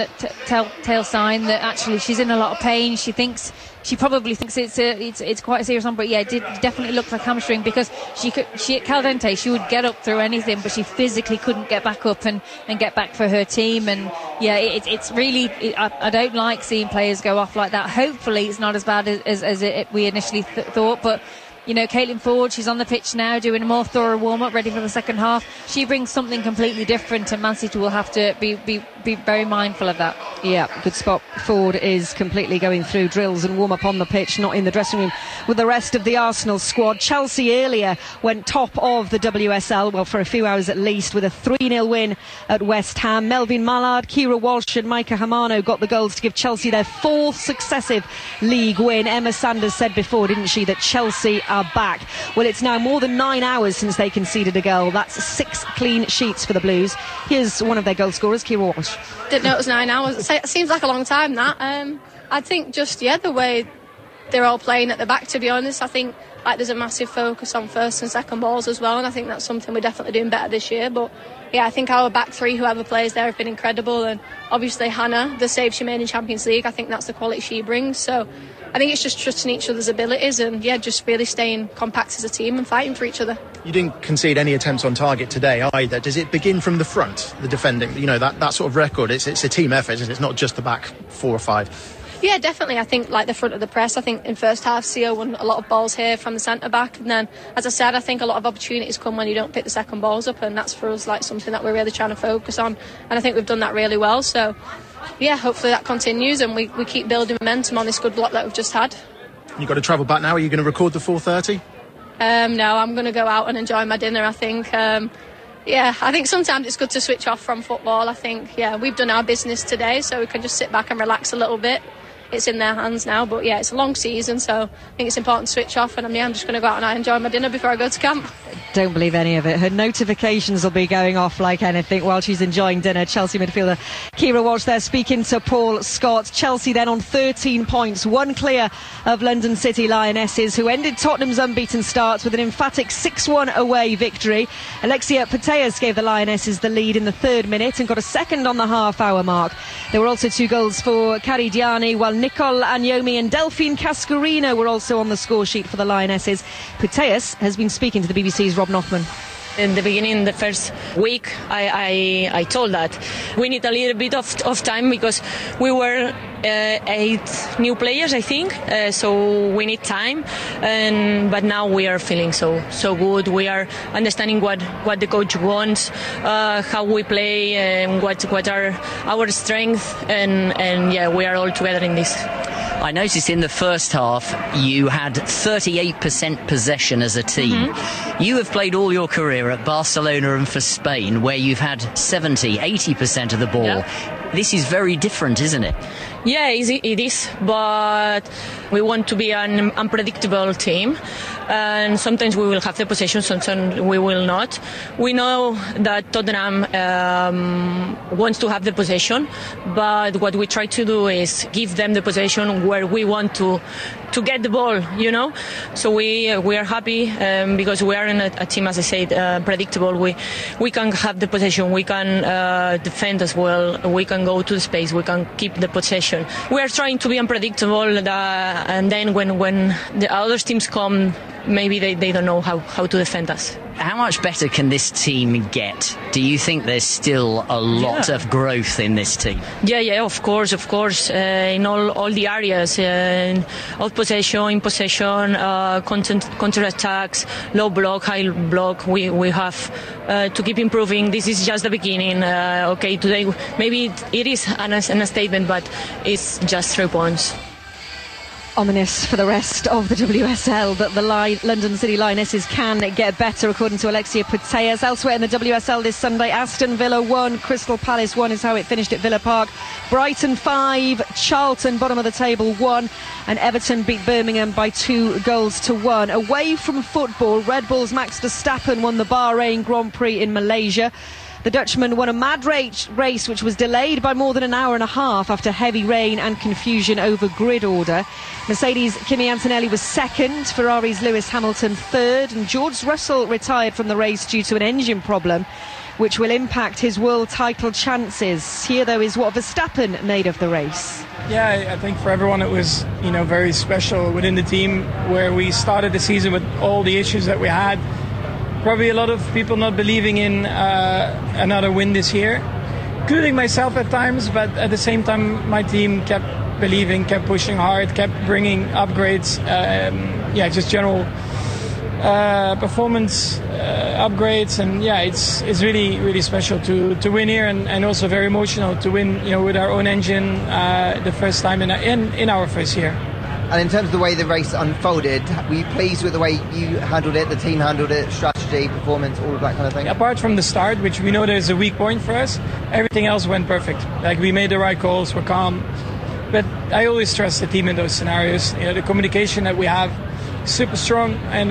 that actually she's in a lot of pain. She probably thinks it's quite a serious one, but yeah, it did definitely look like hamstring, because she at Caldente, she would get up through anything, but she physically couldn't get back up and get back for her team. And yeah, it's really, I don't like seeing players go off like that. Hopefully it's not as bad as we initially thought, but Caitlin Ford, she's on the pitch now doing a more thorough warm-up, ready for the second half. She brings something completely different, and Man City will have to be very mindful of that. Yeah, good spot. Ford is completely going through drills and warm-up on the pitch, not in the dressing room with the rest of the Arsenal squad. Chelsea earlier went top of the WSL, well, for a few hours at least, with a 3-0 win at West Ham. Melvin Mallard, Kira Walsh and Micah Hamano got the goals to give Chelsea their 4th successive league win. Emma Sanders said before, didn't she, that Chelsea are back. Well, it's now more than 9 hours since they conceded a goal. That's 6 clean sheets for the Blues. Here's one of their goal scorers, Kira Walsh. Didn't know it was 9 hours. It seems like a long time, that. I think the way they're all playing at the back, to be honest. I think there's a massive focus on first and second balls as well, and I think that's something we're definitely doing better this year. But yeah, I think our back three, whoever plays there, have been incredible, and obviously Hannah, the save she made in Champions League, I think that's the quality she brings. So I think it's just trusting each other's abilities and just really staying compact as a team and fighting for each other. You didn't concede any attempts on target today either. Does it begin from the front, the defending? That sort of record, it's a team effort, isn't it? It's not just the back 4 or 5. Yeah, definitely. I think the front of the press, I think in first half Sio won a lot of balls here from the centre back, and then as I said, I think a lot of opportunities come when you don't pick the second balls up, and that's for us something that we're really trying to focus on, and I think we've done that really well. So yeah, hopefully that continues and we keep building momentum on this good block that we've just had. You've got to travel back now. Are you going to record the 4:30? No, I'm going to go out and enjoy my dinner, I think. I think sometimes it's good to switch off from football. I think, we've done our business today, so we can just sit back and relax a little bit. It's in their hands now, but it's a long season, so I think it's important to switch off, and I'm just going to go out and enjoy my dinner before I go to camp. Don't believe any of it. Her notifications will be going off like anything while she's enjoying dinner. Chelsea midfielder Kira Walsh there speaking to Paul Scott. Chelsea then on 13 points, 1 clear of London City Lionesses, who ended Tottenham's unbeaten starts with an emphatic 6-1 away victory. Alexia Putellas gave the Lionesses the lead in the 3rd minute and got a second on the half-hour mark. There were also 2 goals for Caridiani, while Nicole Agnomi and Delphine Cascarino were also on the score sheet for the Lionesses. Putellas has been speaking to the BBC's Rob Nothman. In the beginning, the first week, I told that we need a little bit of time because we were 8 new players, I think, so we need time. But now we are feeling so good. We are understanding what the coach wants, how we play, and what are our strengths, and we are all together in this. I noticed in the first half you had 38% possession as a team. Mm-hmm. You have played all your career at Barcelona and for Spain, where you've had 70-80% of the ball. Yeah. This is very different, isn't it? Yeah, it is, but we want to be an unpredictable team, and sometimes we will have the possession, sometimes we will not. We know that Tottenham wants to have the possession, but what we try to do is give them the possession where we want to get the ball, you know. So we are happy because we are in a team, as I said, predictable. We can have the possession, we can defend as well, we can go to the space, we can keep the possession. We are trying to be unpredictable, and then when the other teams come, maybe they don't know how to defend us. How much better can this team get? Do you think there's still a lot of growth in this team? Yeah, of course. In all the areas, out possession, in possession, counter attacks, low block, high block. We have to keep improving. This is just the beginning. Today maybe it is a statement, but it's just 3 points. Ominous for the rest of the WSL that the London City Lionesses can get better, according to Alexia Putellas. Elsewhere in the WSL this Sunday, Aston Villa 1, Crystal Palace 1 is how it finished at Villa Park. Brighton 5, Charlton, bottom of the table, 1, and Everton beat Birmingham by 2-1. Away from football, Red Bull's Max Verstappen won the Bahrain Grand Prix in Malaysia. The Dutchman won a mad race which was delayed by more than an hour and a half after heavy rain and confusion over grid order. Mercedes' Kimi Antonelli was second, Ferrari's Lewis Hamilton third, and George Russell retired from the race due to an engine problem which will impact his world title chances. Here, though, is what Verstappen made of the race. Yeah, I think for everyone it was, very special within the team, where we started the season with all the issues that we had. Probably a lot of people not believing in another win this year, including myself at times, but at the same time my team kept believing, kept pushing hard, kept bringing upgrades, just general performance upgrades, and it's really, really special to win here, and also very emotional to win with our own engine the first time in our first year. And in terms of the way the race unfolded, were you pleased with the way you handled it, the team handled it, strategy, performance, all of that kind of thing? Apart from the start, which we know there's a weak point for us, everything else went perfect. Like, we made the right calls, we're calm. But I always trust the team in those scenarios. The communication that we have, super strong, and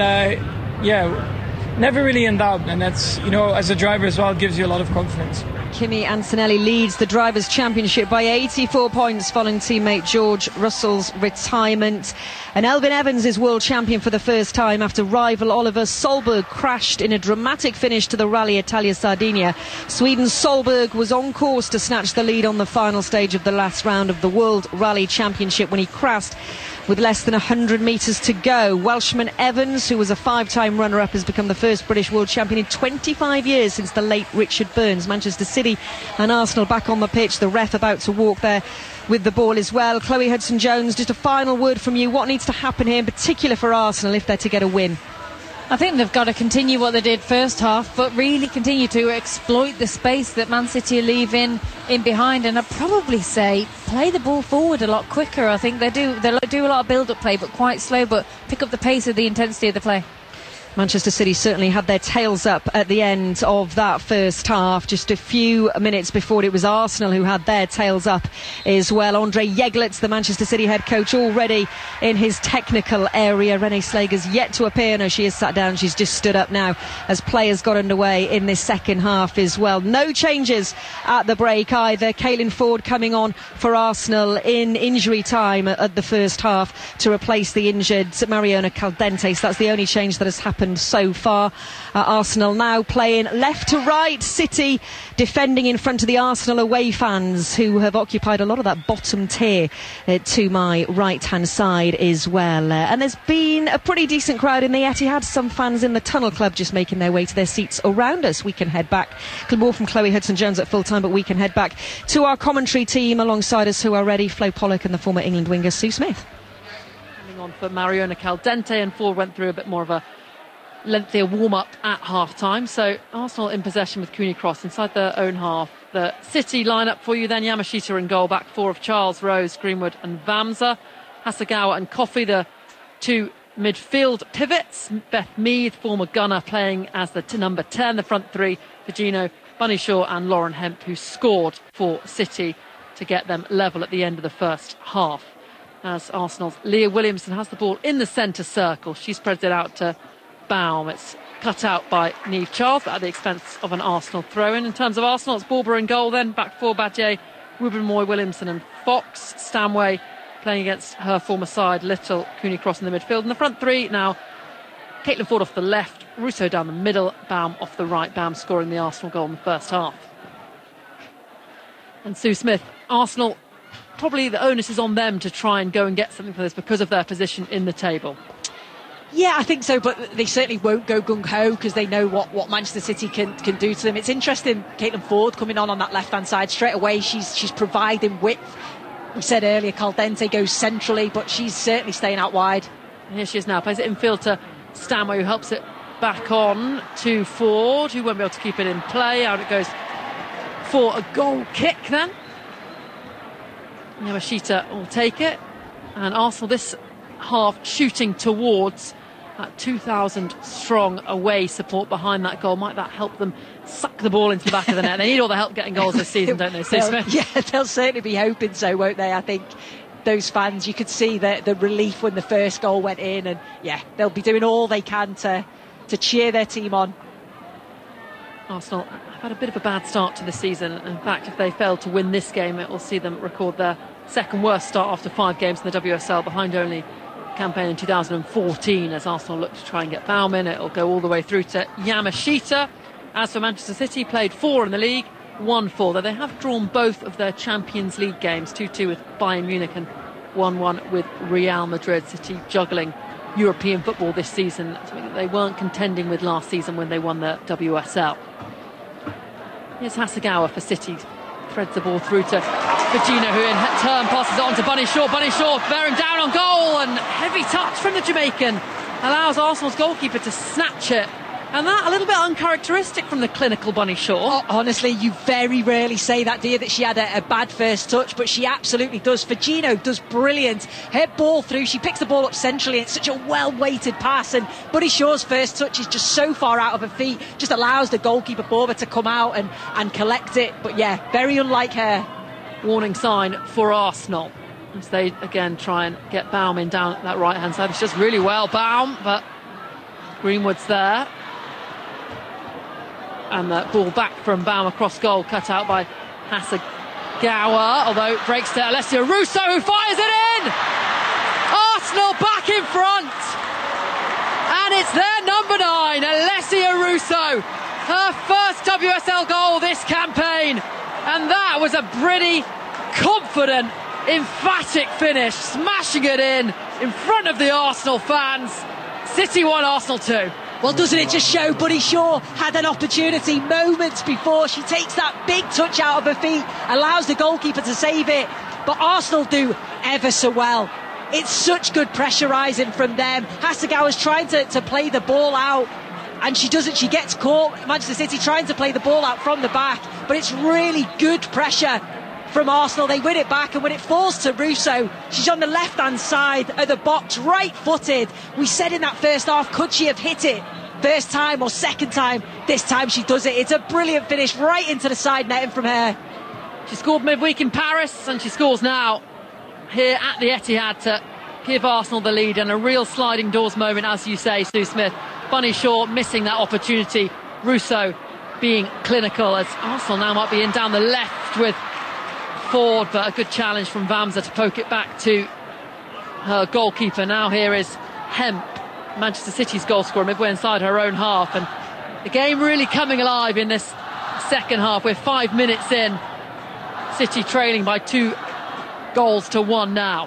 never really in doubt. And that's, as a driver as well, it gives you a lot of confidence. Kimi Antonelli leads the Drivers' Championship by 84 points following teammate George Russell's retirement. And Elfyn Evans is world champion for the first time after rival Oliver Solberg crashed in a dramatic finish to the Rally Italia Sardinia. Sweden's Solberg was on course to snatch the lead on the final stage of the last round of the World Rally Championship when he crashed with less than 100 metres to go. Welshman Evans, who was a 5-time runner-up, has become the first British world champion in 25 years since the late Richard Burns. Manchester City and Arsenal back on the pitch, the ref about to walk there with the ball as well. Chloe Hudson-Jones, just a final word from you. What needs to happen here, in particular for Arsenal, if they're to get a win? I think they've got to continue what they did first half, but really continue to exploit the space that Man City are leaving in behind, and I'd probably say play the ball forward a lot quicker. I think they do a lot of build-up play, but quite slow, but pick up the pace of the intensity of the play. Manchester City certainly had their tails up at the end of that first half. Just a few minutes before, it was Arsenal who had their tails up as well. Andre Yeglitz, the Manchester City head coach, already in his technical area. Renee Slager's yet to appear. No, she has sat down. She's just stood up now as players got underway in this second half as well. No changes at the break either. Kaylin Ford coming on for Arsenal in injury time at the first half to replace the injured Mariona Caldente. So that's the only change that has happened so far. Arsenal now playing left to right. City defending in front of the Arsenal away fans, who have occupied a lot of that bottom tier to my right hand side as well. And there's been a pretty decent crowd in the Etihad. Some fans in the Tunnel Club just making their way to their seats around us. We can head back. More from Chloe Hudson-Jones at full time, but we can head back to our commentary team alongside us who are ready. Flo Pollock and the former England winger Sue Smith. Coming on for Mariona Caldente, and Ford went through a bit more of a lengthier warm-up at half-time. So Arsenal in possession with Cooney Cross inside their own half. The City line-up for you then: Yamashita in goal, back four of Charles, Rose, Greenwood and Vamsa. Hasegawa and Coffey, the two midfield pivots. Beth Mead, former gunner, playing as the number 10. The front three: Virginia, Bunny Shaw and Lauren Hemp, who scored for City to get them level at the end of the first half. As Arsenal's Leah Williamson has the ball in the centre circle. She spreads it out to Baum. It's cut out by Niamh Charles, but at the expense of an Arsenal throw-in. In terms of Arsenal, it's Barber in goal then. Back four, Badje, Ruben Moy, Williamson and Fox. Stanway playing against her former side, Little, Cooney Cross in the midfield. And the front three now, Caitlin Ford off the left, Russo down the middle, Baum off the right. Baum scoring the Arsenal goal in the first half. And Sue Smith, Arsenal, probably the onus is on them to try and go and get something for this because of their position in the table. Yeah, I think so, but they certainly won't go gung-ho because they know what Manchester City can do to them. It's interesting, Caitlin Ford coming on that left-hand side straight away. She's providing width. We said earlier, Caldente goes centrally, but she's certainly staying out wide. And here she is now, plays it infield to Stanway, who helps it back on to Ford, who won't be able to keep it in play. Out it goes for a goal kick then. Yamashita will take it, and Arsenal this half shooting towards that 2,000 strong away support behind that goal. Might that help them suck the ball into the back of the net? They need all the help getting goals this season, don't they, Sue Smith? Yeah, they'll certainly be hoping so, won't they? I think those fans, you could see the relief when the first goal went in, and yeah, they'll be doing all they can to cheer their team on. Arsenal have had a bit of a bad start to the season. In fact, if they fail to win this game, it will see them record their second worst start after 5 games in the WSL, behind only campaign in 2014. As Arsenal look to try and get Baum in, it'll go all the way through to Yamashita. As for Manchester City, played 4 in the league, 1-4, though they have drawn both of their Champions League games, 2-2 with Bayern Munich and 1-1 with Real Madrid. City juggling European football this season, something that they weren't contending with last season when they won the WSL. Here's Hasegawa for City, threads the ball through to Virginia, who in turn passes it on to Bunny Shaw. Bunny Shaw bearing down on goal, and heavy touch from the Jamaican allows Arsenal's goalkeeper to snatch it. And that a little bit uncharacteristic from the clinical Bunny Shaw. Oh, honestly, you very rarely say that, dear, that she had a bad first touch, but she absolutely does. Virginia does brilliant. Her ball through, she picks the ball up centrally. It's such a well-weighted pass, and Bunny Shaw's first touch is just so far out of her feet, just allows the goalkeeper Barber to come out and collect it. But yeah, very unlike her. Warning sign for Arsenal as they again try and get Baum in down that right-hand side. She does really well, Baum, but Greenwood's there. And the ball back from Baum across goal, cut out by Hasegawa, although it breaks to Alessia Russo, who fires it in! Arsenal back in front! And it's their number 9, Alessia Russo, her first WSL goal this campaign. And that was a pretty confident, emphatic finish, smashing it in front of the Arsenal fans. City 1, Arsenal 2. Well, doesn't it just show Bunny Shaw had an opportunity moments before? She takes that big touch out of her feet, allows the goalkeeper to save it, but Arsenal do ever so well. It's such good pressurising from them. Hasegawa's trying to play the ball out, and she doesn't. She gets caught. Manchester City trying to play the ball out from the back, but it's really good pressure from Arsenal. They win it back, and when it falls to Russo, she's on the left-hand side of the box, right-footed. We said in that first half, could she have hit it first time or second time? This time she does it. It's a brilliant finish right into the side netting from her. She scored midweek in Paris, and she scores now here at the Etihad to give Arsenal the lead, and a real sliding doors moment, as you say, Sue Smith. Bunny Shaw missing that opportunity, Russo being clinical, as Arsenal now might be in down the left with Ford, but a good challenge from Vamsa to poke it back to her goalkeeper. Now here is Hemp, Manchester City's goal scorer, midway inside her own half, and the game really coming alive in this second half. We're 5 minutes in, City trailing by 2-1 now.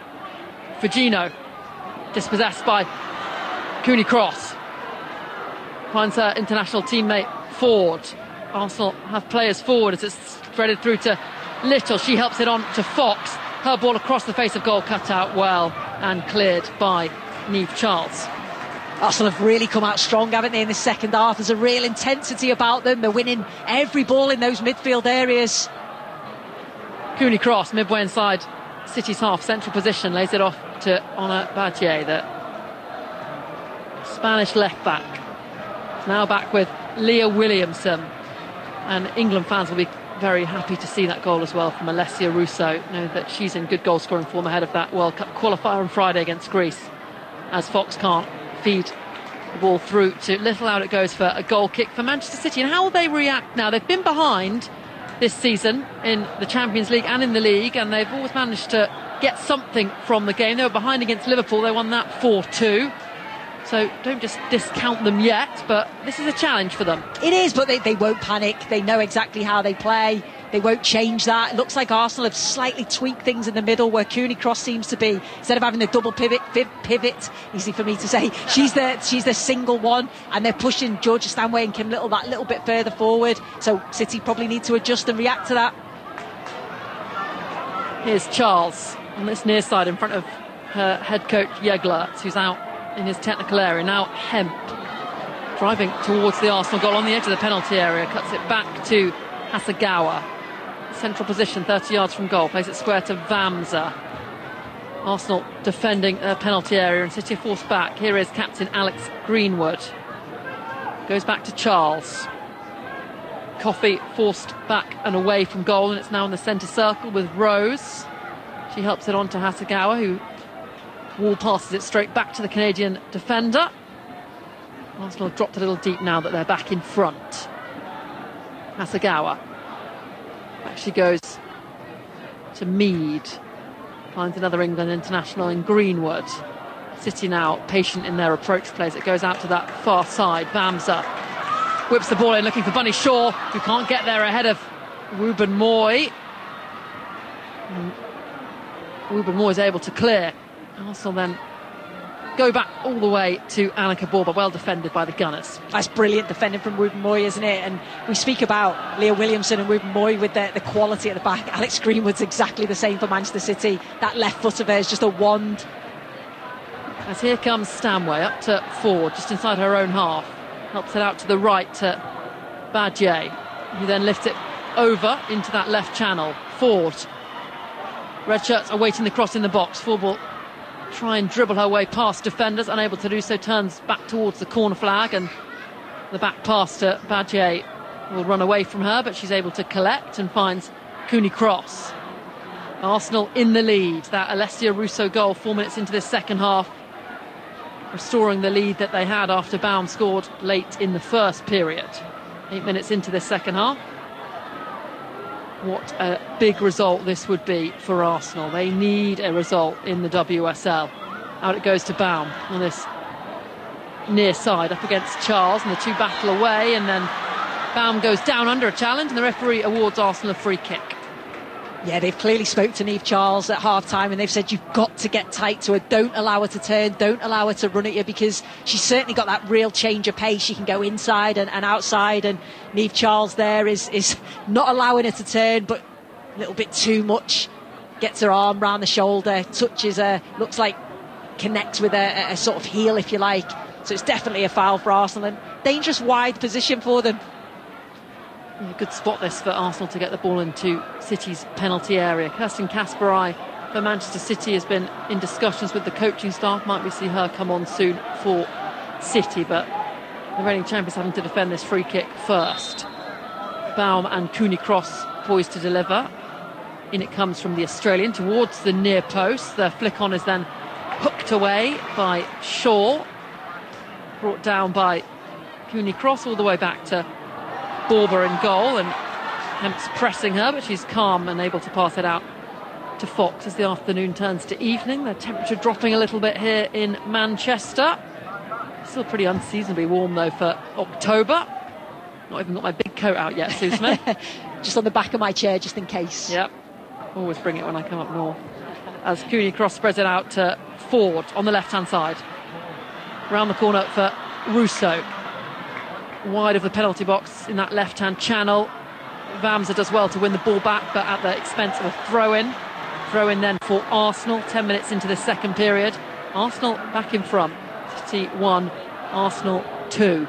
Fugino dispossessed by Cooney Cross, finds her international teammate Ford. Arsenal have players forward as it's threaded through to Little. She helps it on to Fox. Her ball across the face of goal, cut out well and cleared by Niamh Charles. Arsenal have really come out strong, haven't they, in the second half? There's a real intensity about them. They're winning every ball in those midfield areas. Cooney Cross, midway inside City's half, central position, lays it off to Ona Badje, the Spanish left back. Now back with Leah Williamson. And England fans will be very happy to see that goal as well from Alessia Russo. Know that she's in good goal scoring form ahead of that World Cup qualifier on Friday against Greece, as Fox can't feed the ball through to Little. Out it goes for a goal kick for Manchester City. And how will they react now? They've been behind this season in the Champions League and in the league, and they've always managed to get something from the game. They were behind against Liverpool. They won that 4-2. So don't just discount them yet, but this is a challenge for them. It is, but they won't panic. They know exactly how they play. They won't change that. It looks like Arsenal have slightly tweaked things in the middle, where Cooney Cross seems to be, instead of having the double pivot, easy for me to say, she's the single one, and they're pushing Georgia Stanway and Kim Little that little bit further forward. So City probably need to adjust and react to that. Here's Charles on this near side in front of her head coach Jegler, who's out in his technical area. Now Hemp driving towards the Arsenal goal on the edge of the penalty area, cuts it back to Hasegawa. Central position, 30 yards from goal, plays it square to Vamsa. Arsenal defending a penalty area, and City are forced back. Here is captain Alex Greenwood. Goes back to Charles. Coffey forced back and away from goal, and it's now in the centre circle with Rose. She helps it on to Hasegawa, who wall passes it straight back to the Canadian defender. Arsenal have dropped a little deep now that they're back in front. Hasegawa. Back she goes to Mead. Finds another England international in Greenwood. City now patient in their approach plays. It goes out to that far side. Vamsa whips the ball in, looking for Bunny Shaw, who can't get there ahead of Ruben Moy. Ruben Moy is able to clear. Arsenal then go back all the way to Annika Borba, well defended by the Gunners. That's brilliant defending from Ruben Moy, isn't it? And we speak about Leah Williamson and Ruben Moy with the quality at the back. Alex Greenwood's exactly the same for Manchester City. That left foot of hers, just a wand. As here comes Stanway up to Ford, just inside her own half. Helps it out to the right to Badje, who then lifts it over into that left channel. Ford. Red shirts awaiting the cross in the box. Ford will try and dribble her way past defenders, unable to do so, turns back towards the corner flag, and the back pass to Badje will run away from her, but she's able to collect and finds Cooney Cross. Arsenal in the lead. That Alessia Russo goal 4 minutes into this second half, restoring the lead that they had after Baum scored late in the first period. 8 minutes into this second half. What a big result this would be for Arsenal. They need a result in the WSL. Out it goes to Baum on this near side up against Charles, and the two battle away, and then Baum goes down under a challenge, and the referee awards Arsenal a free kick. Yeah, they've clearly spoke to Niamh Charles at half-time, and they've said you've got to get tight to her. Don't allow her to turn. Don't allow her to run at you, because she's certainly got that real change of pace. She can go inside and outside, and Niamh Charles there is not allowing her to turn, but a little bit too much. Gets her arm round the shoulder, touches her, looks like connects with a sort of heel, if you like. So it's definitely a foul for Arsenal, and dangerous wide position for them. Yeah, good spot this for Arsenal to get the ball into City's penalty area. Kirsten Kasperai for Manchester City has been in discussions with the coaching staff. Might we see her come on soon for City, but the reigning champions having to defend this free kick first. Baum and Cooney Cross poised to deliver. In it comes from the Australian towards the near post. The flick on is then hooked away by Shaw. Brought down by Cooney Cross all the way back to Borba in goal, and Hemp's pressing her, but she's calm and able to pass it out to Fox as the afternoon turns to evening. The temperature dropping a little bit here in Manchester. Still pretty unseasonably warm though for October. Not even got my big coat out yet, Sue Smith. Just on the back of my chair, just in case. Yep. Always bring it when I come up north. As Cooney Cross spreads it out to Ford on the left-hand side. Round the corner for Russo. Wide of the penalty box in that left-hand channel. Vamsa does well to win the ball back, but at the expense of a throw-in. Throw-in then for Arsenal, 10 minutes into the second period. Arsenal back in front. City 1, Arsenal 2.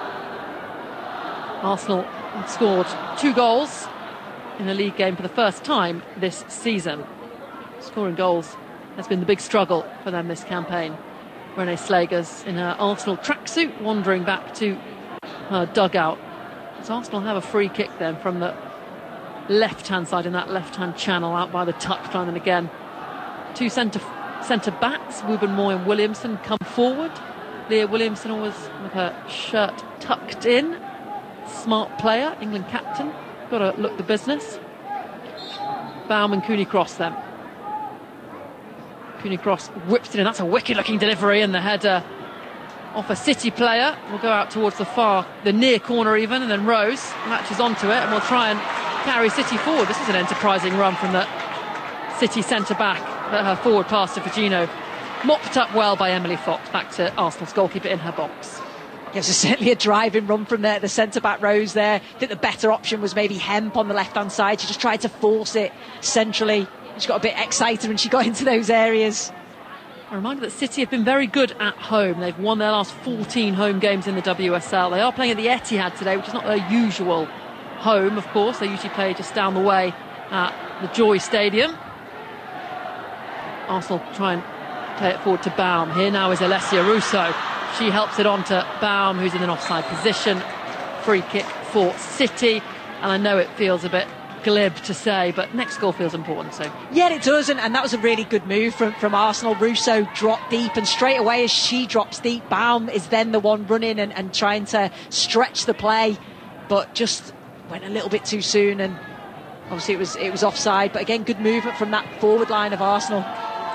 Arsenal scored 2 goals in a league game for the first time this season. Scoring goals has been the big struggle for them this campaign. Renee Slagers in her Arsenal tracksuit wandering back to her dugout. Does Arsenal have a free kick then from the left-hand side in that left-hand channel out by the touchline. And again, two centre backs, Wubben Moy and Williamson, come forward. Leah Williamson always with her shirt tucked in. Smart player, England captain. Got to look the business. Baum and Cooney Cross then. Cooney Cross whips it in. That's a wicked-looking delivery, and the header off a City player will go out towards the near corner even, and then Rose latches onto it and will try and carry City forward. This is an enterprising run from the City centre-back, but her forward pass to Virginio mopped up well by Emily Fox, back to Arsenal's goalkeeper in her box. Yes, it's certainly a driving run from the centre-back Rose there. I think the better option was maybe Hemp on the left-hand side. She just tried to force it centrally. She got a bit excited when she got into those areas. A reminder that City have been very good at home. They've won their last 14 home games in the WSL. They are playing at the Etihad today, which is not their usual home, of course. They usually play just down the way at the Joy Stadium. Arsenal try and play it forward to Baum. Here now is Alessia Russo. She helps it on to Baum, who's in an offside position. Free kick for City. And I know it feels a bit glib to say, but next goal feels important. So yeah, it does, and that was a really good move from Arsenal. Russo dropped deep, and straight away as she drops deep, Baum is then the one running and trying to stretch the play, but just went a little bit too soon, and obviously it was offside. But again, good movement from that forward line of Arsenal.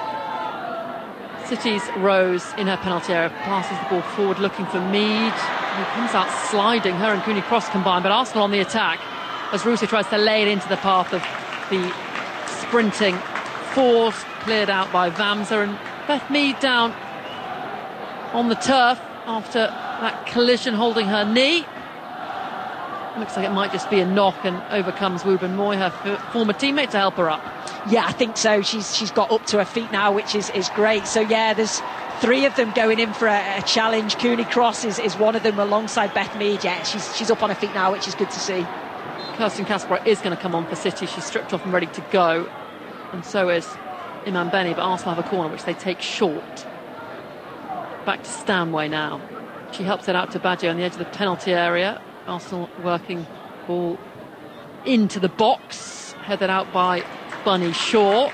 City's Rose in her penalty area passes the ball forward looking for Mead, who comes out sliding. Her and Cooney Cross combined, but Arsenal on the attack as Russo tries to lay it into the path of the sprinting fours, cleared out by Vamsa, and Beth Mead down on the turf after that collision, holding her knee. Looks like it might just be a knock, and overcomes Wubben Moy, her former teammate, to help her up. Yeah, I think so. She's got up to her feet now, which is great. So yeah, there's three of them going in for a challenge. Cooney Cross is one of them alongside Beth Mead. Yeah, she's up on her feet now, which is good to see. Kirsten Kasparov is going to come on for City. She's stripped off and ready to go, and so is Iman Benny, but Arsenal have a corner which they take short. Back to Stanway now. She helps it out to Badger on the edge of the penalty area. Arsenal working ball into the box, headed out by Bunny Shaw.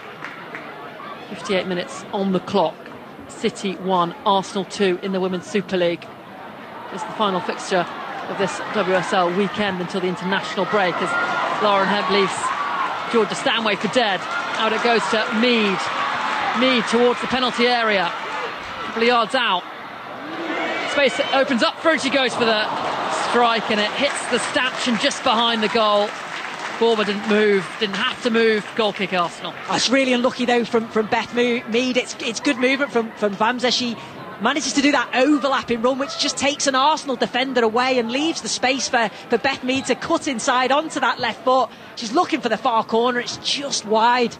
58 minutes on the clock. City 1, Arsenal 2 in the Women's Super League. It's the final fixture of this WSL weekend until the international break, as Lauren Hemp leaves Georgia Stanway for dead. Out it goes to Mead. Mead towards the penalty area. A couple of yards out. Space opens up for her. She goes for the strike, and it hits the stanchion just behind the goal. Ball didn't move, didn't have to move. Goal kick Arsenal. That's really unlucky though from Beth Mead. It's good movement from Vamsa. She manages to do that overlapping run, which just takes an Arsenal defender away and leaves the space for Beth Mead to cut inside onto that left foot. She's looking for the far corner. It's just wide.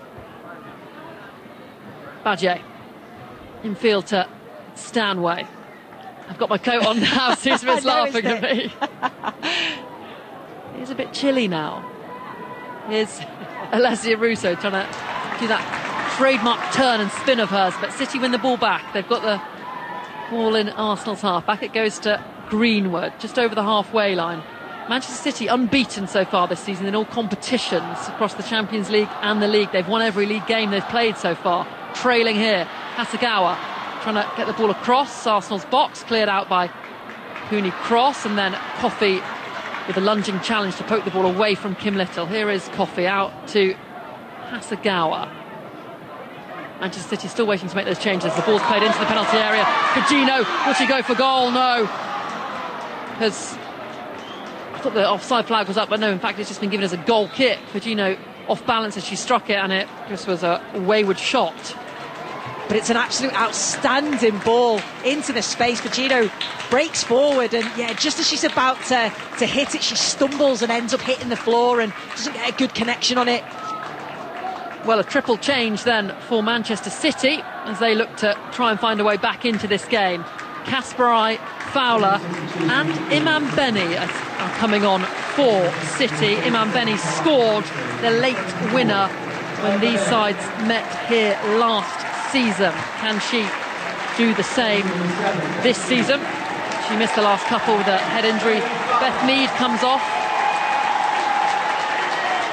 Badger in field to Stanway. I've got my coat on now. Sue Smith's laughing at me. It's a bit chilly now. Here's Alessia Russo trying to do that trademark turn and spin of hers, but City win the ball back. They've got the ball in Arsenal's half. Back it goes to Greenwood, just over the halfway line. Manchester City unbeaten so far this season in all competitions across the Champions League and the league. They've won every league game they've played so far. Trailing here, Hasegawa trying to get the ball across Arsenal's box, cleared out by Cooney Cross, and then Coffey with a lunging challenge to poke the ball away from Kim Little. Here is Coffey out to Hasegawa. Manchester City still waiting to make those changes. The ball's played into the penalty area. Cugino, will she go for goal? No. Because I thought the offside flag was up, but no, in fact it's just been given as a goal kick. Cugino off balance as she struck it, and it just was a wayward shot. But it's an absolute outstanding ball into the space. Cugino breaks forward, and yeah, just as she's about to hit it, she stumbles and ends up hitting the floor and doesn't get a good connection on it. Well, a triple change then for Manchester City as they look to try and find a way back into this game. Kasparai, Fowler and Iman Benny are coming on for City. Iman Benny scored the late winner when these sides met here last season. Can she do the same this season? She missed the last couple with a head injury. Beth Mead comes off.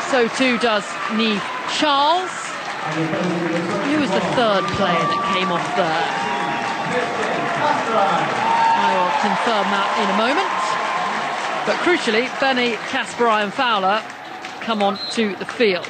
So too does Niamh Charles. Who was the third player that came off there? I will confirm that in a moment. But crucially, Benny, Kasper and Fowler come on to the field.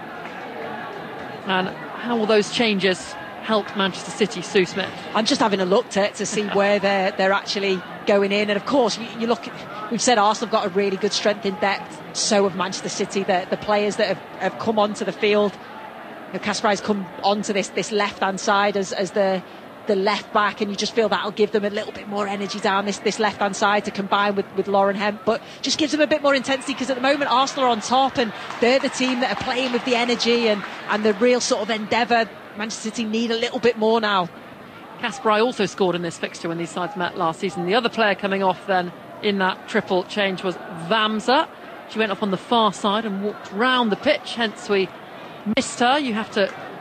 And how will those changes help Manchester City, Sue Smith? I'm just having a look to see where they're actually going in. And of course, you look, we've said Arsenal have got a really good strength in depth. So have Manchester City. The players that have come onto the field. Kasper has come onto this left-hand side as the left back, and you just feel that'll give them a little bit more energy down this left-hand side to combine with Lauren Hemp, but just gives them a bit more intensity, because at the moment Arsenal are on top and they're the team that are playing with the energy and the real sort of endeavour. Manchester City need a little bit more now. Kasper also scored in this fixture when these sides met last season. The other player coming off then in that triple change was Wamser. She went up on the far side and walked round the pitch, hence we missed her. You have to